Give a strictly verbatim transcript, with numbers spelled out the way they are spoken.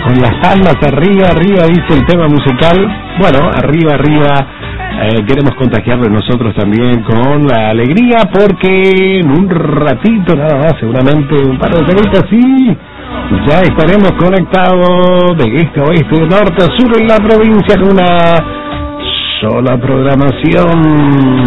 con las palmas arriba, arriba, dice el tema musical. Bueno, arriba, arriba, eh, queremos contagiarle nosotros también con la alegría, porque en un ratito nada más, seguramente un par de temitas, sí, ya estaremos conectados de este a oeste, de norte a sur en la provincia con una sola programación.